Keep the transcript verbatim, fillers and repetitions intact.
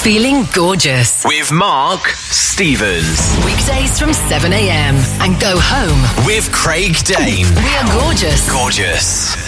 Feeling gorgeous with Mark Stevens. weekdays from seven a.m. and go home with Craig Dane. We are gorgeous. Gorgeous.